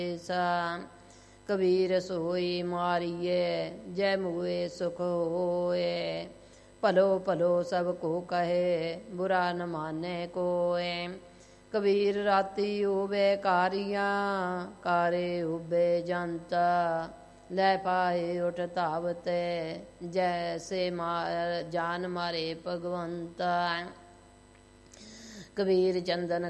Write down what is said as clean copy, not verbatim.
ਕਬੀਰ ਸੋਈ ਮਾਰੀਏ ਜੈ ਮੂਏ ਸੁਖ ਹੋਏ। ਭਲੋ ਭਲੋ ਸਭ ਕੋ ਕਹੇ ਬੁਰਾ ਨ ਮਾਨੇ ਕੋਏ। ਕਬੀਰ ਰਾਤੀ ਹੋਵੇ ਕਾਰੀਆਂ ਕਾਰੇ ਉਬੇ ਜੰਤਾ। ਲੈ ਪਾਏ ਉਠ ਧਾਵਤੇ ਜੈਸੇ ਜਾਨ ਮਾਰੇ ਭਗਵੰਤਾ। ਕਬੀਰ ਚੰਦਨ